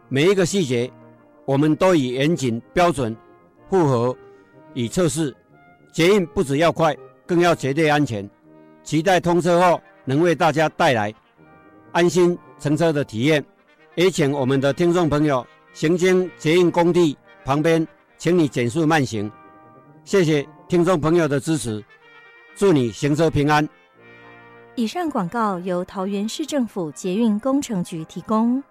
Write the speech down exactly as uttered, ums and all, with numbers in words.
每一个细节我们都以严谨标准符合与测试。捷运不只要快，更要绝对安全。期待通车后能为大家带来安心乘车的体验。也请我们的听众朋友行经捷运工地旁边，请你减速慢行。谢谢听众朋友的支持，祝你行车平安。 以上广告由桃园市政府捷运工程局提供。